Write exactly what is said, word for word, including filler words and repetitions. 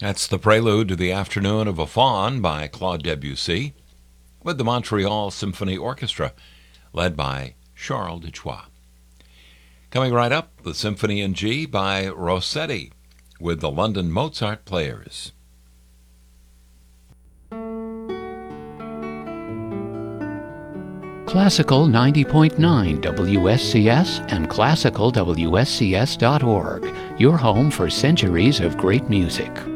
That's the prelude to the Afternoon of a Faun by Claude Debussy with the Montreal Symphony Orchestra, led by Charles Duchois. Coming right up, the Symphony in G by Rossetti with the London Mozart Players. Classical ninety point nine W S C S and classical W S C S dot org, your home for centuries of great music.